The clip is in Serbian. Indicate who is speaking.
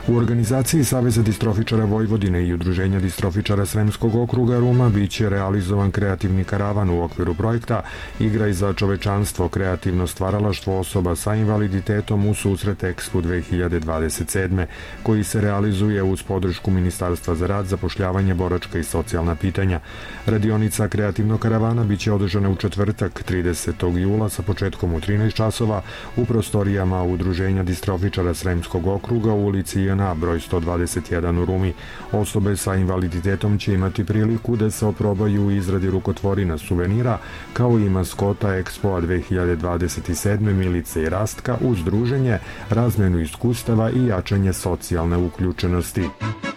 Speaker 1: U organizaciji Saveza distrofičara Vojvodine i Udruženja distrofičara Sremskog okruga Ruma biće realizovan kreativni karavan u okviru projekta Igraj za čovečanstvo, kreativno stvaralaštvo osoba sa invaliditetom u susret Expo 2027. koji se realizuje uz podršku Ministarstva za rad, zapošljavanje, boračka i socijalna pitanja. Radionica kreativnog karavana biće održana u četvrtak 30. jula sa početkom u 13 časova u prostorijama Udruženja distrofičara Sremskog okruga u ulici JNA broj 121 u Rumi. Osobe sa invaliditetom će imati priliku da se oprobaju u izradi rukotvorina suvenira, kao i maskota Expo 2027. Milice i Rastka uz druženje, razmenu iskustava i jačanje socijalne uključenosti.